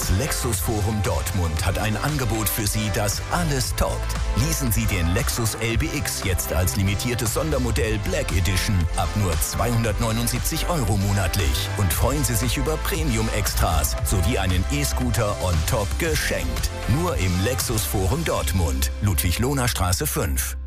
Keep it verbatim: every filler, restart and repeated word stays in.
Das Lexus Forum Dortmund hat ein Angebot für Sie, das alles toppt. Leasen Sie den Lexus L B X jetzt als limitiertes Sondermodell Black Edition ab nur zweihundertneunundsiebzig Euro monatlich und freuen Sie sich über Premium-Extras sowie einen E-Scooter on top geschenkt. Nur im Lexus Forum Dortmund, Ludwig-Lohner Straße fünf.